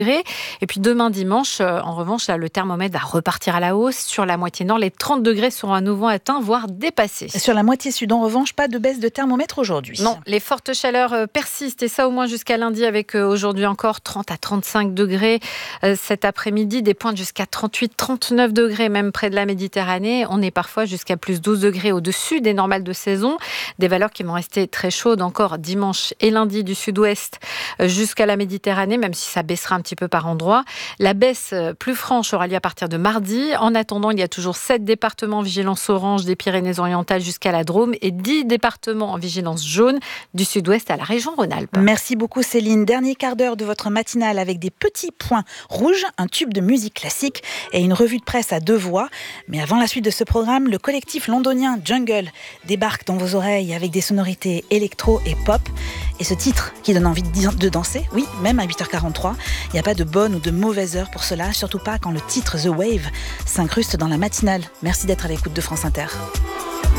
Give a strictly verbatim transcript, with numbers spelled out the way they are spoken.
Et puis demain dimanche, euh, en revanche, là, le thermomètre va repartir à la hausse. Sur la moitié nord, les trente degrés seront à nouveau atteints, voire dépassés. Sur la moitié sud, en revanche, pas de baisse de thermomètre aujourd'hui. Non, les fortes chaleurs euh, persistent, et ça au moins jusqu'à lundi, avec euh, aujourd'hui encore trente à trente-cinq degrés. Euh, cet après-midi, des pointes jusqu'à trente-huit, trente-neuf degrés, même près de la Méditerranée. On est parfois jusqu'à plus douze degrés au-dessus des normales de saison. Des valeurs qui vont rester très chaudes encore dimanche et lundi du sud-ouest euh, jusqu'à la Méditerranée, même si ça baissera un petit peu par endroits. La baisse plus franche aura lieu à partir de mardi. En attendant, il y a toujours sept départements en vigilance orange des Pyrénées-Orientales jusqu'à la Drôme et dix départements en vigilance jaune du sud-ouest à la région Rhône-Alpes. Merci beaucoup Céline. Dernier quart d'heure de votre matinale avec des petits points rouges, un tube de musique classique et une revue de presse à deux voix. Mais avant la suite de ce programme, le collectif londonien Jungle débarque dans vos oreilles avec des sonorités électro et pop. Et ce titre qui donne envie de danser, oui, même à huit heures quarante-trois. Il n'y a pas de bonne ou de mauvaise heure pour cela, surtout pas quand le titre The Wave s'incruste dans la matinale. Merci d'être à l'écoute de France Inter.